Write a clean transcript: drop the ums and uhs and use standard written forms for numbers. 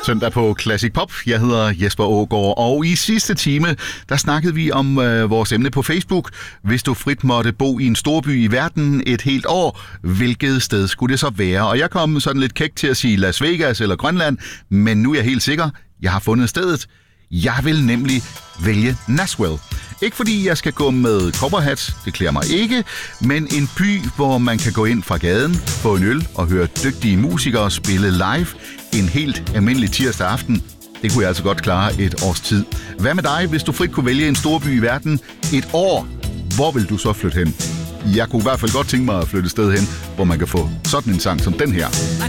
Søndag på Classic Pop. Jeg hedder Jesper Aagaard, og i sidste time, der snakkede vi om vores emne på Facebook. Hvis du frit måtte bo i en storby i verden et helt år, hvilket sted skulle det så være? Og jeg kom sådan lidt kæk til at sige Las Vegas eller Grønland, men nu er jeg helt sikker, jeg har fundet stedet. Jeg vil nemlig vælge Nashville. Ikke fordi jeg skal gå med cowboyhat, det klæder mig ikke, men en by, hvor man kan gå ind fra gaden, få en øl og høre dygtige musikere spille live en helt almindelig tirsdag aften. Det kunne jeg altså godt klare et års tid. Hvad med dig, hvis du frit kunne vælge en storby i verden et år? Hvor vil du så flytte hen? Jeg kunne i hvert fald godt tænke mig at flytte et sted hen, hvor man kan få sådan en sang som den her.